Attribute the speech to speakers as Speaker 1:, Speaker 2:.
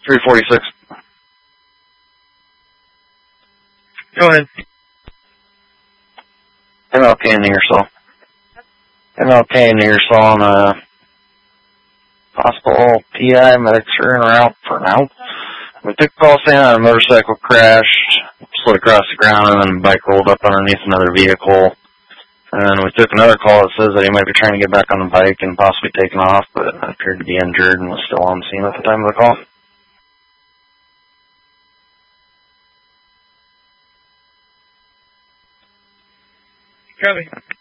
Speaker 1: 346.
Speaker 2: Go ahead.
Speaker 1: MLK in Ingersoll. MLK in Ingersoll on a possible PI. Medics are en route for now. We took a call saying a motorcycle crashed, slid across the ground, and then a bike rolled up underneath another vehicle. And we took another call that says that he might be trying to get back on the bike and possibly taken off, but appeared to be injured and was still on scene at the time of the call.
Speaker 2: Copy.